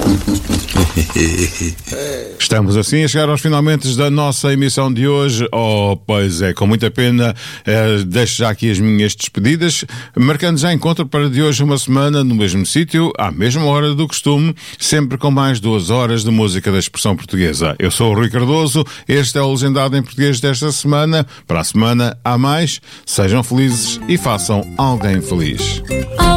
Estamos assim a chegar aos finalmente da nossa emissão de hoje. Oh, pois é, com muita pena, deixo já aqui as minhas despedidas, marcando já encontro para de hoje uma semana no mesmo sítio, à mesma hora do costume, sempre com mais 2 horas de música da expressão portuguesa. Eu sou o Rui Cardoso, este é o Legendado em Português desta semana. Para a semana há mais, sejam felizes e façam alguém feliz.